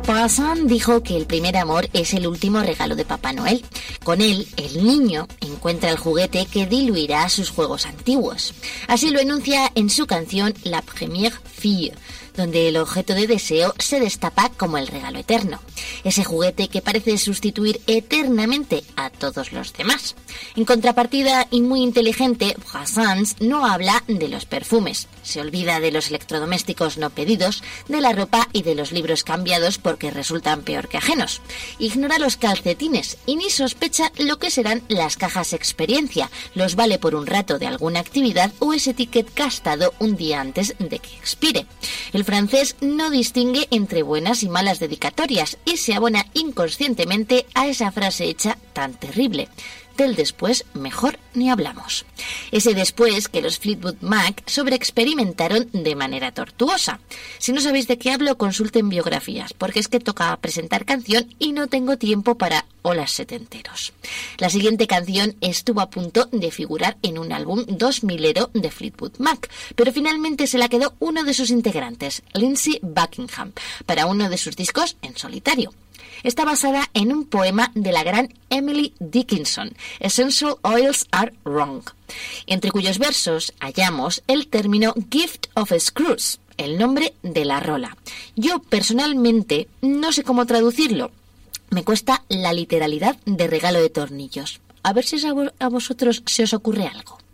Poisson dijo que el primer amor es el último regalo de Papá Noel. Con él, el niño encuentra el juguete que diluirá sus juegos antiguos. Así lo enuncia en su canción La Première Fille, donde el objeto de deseo se destapa como el regalo eterno, ese juguete que parece sustituir eternamente a todos los demás. En contrapartida, y muy inteligente, Brassens no habla de los perfumes, se olvida de los electrodomésticos no pedidos, de la ropa y de los libros cambiados porque resultan peor que ajenos. Ignora los calcetines y ni sospecha lo que serán las cajas experiencia, los vale por un rato de alguna actividad o ese ticket gastado un día antes de que expire. El francés no distingue entre buenas y malas dedicatorias y se abona inconscientemente a esa frase hecha tan terrible: del después mejor ni hablamos. Ese después que los Fleetwood Mac sobreexperimentaron de manera tortuosa. Si no sabéis de qué hablo, consulten biografías, porque es que toca presentar canción y no tengo tiempo para holas setenteros. La siguiente canción estuvo a punto de figurar en un álbum 2000ero de Fleetwood Mac, pero finalmente se la quedó uno de sus integrantes, Lindsey Buckingham, para uno de sus discos en solitario. Está basada en un poema de la gran Emily Dickinson, Essential Oils Are Wrong, entre cuyos versos hallamos el término Gift of Screws, el nombre de la rola. Yo personalmente no sé cómo traducirlo. Me cuesta la literalidad de regalo de tornillos. A ver si a vosotros se os ocurre algo.